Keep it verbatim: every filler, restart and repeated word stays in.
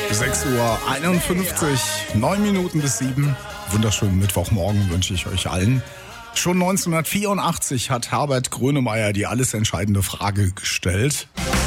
sechs Uhr einundfünfzig, neun Minuten bis sieben. Wunderschönen Mittwochmorgen wünsche ich euch allen. Schon neunzehnhundertvierundachtzig hat Herbert Grönemeyer die alles entscheidende Frage gestellt.